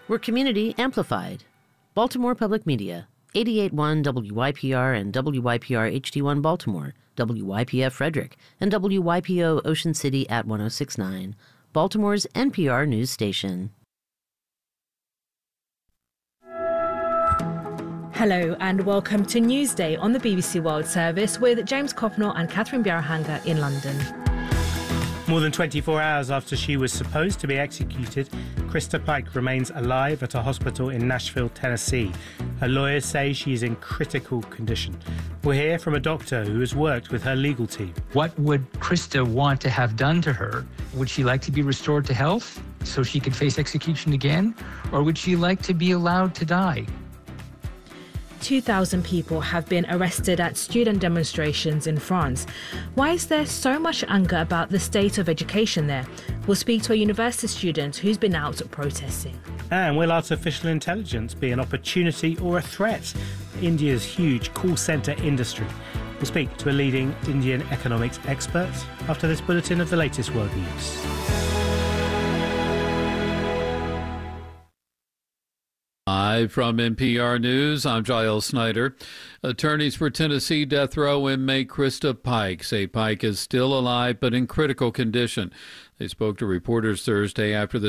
We're community amplified. Baltimore Public Media, 88.1 WYPR and WYPR HD1 Baltimore, WYPF Frederick, and WYPO Ocean City at 106.9, Baltimore's NPR news station. Hello and welcome to Newsday on the BBC World Service with James Copnall and Catherine Bjarhanger in London. More than 24 hours after she was supposed to be executed, Krista Pike remains alive at a hospital in Nashville, Tennessee. Her lawyers say she is in critical condition. We'll hear from a doctor who has worked with her legal team. What would Krista want to have done to her? Would she like to be restored to health so she could face execution again? Or would she like to be allowed to die? 2,000 people have been arrested at student demonstrations in France. Why is there so much anger about the state of education there? We'll speak to a university student who's been out protesting. And will artificial intelligence be an opportunity or a threat for India's huge call centre industry? We'll speak to a leading Indian economics expert after this bulletin of the latest world news. Live from NPR News, I'm Giles Snyder. Attorneys for Tennessee death row inmate Krista Pike say Pike is still alive but in critical condition. They spoke to reporters Thursday after the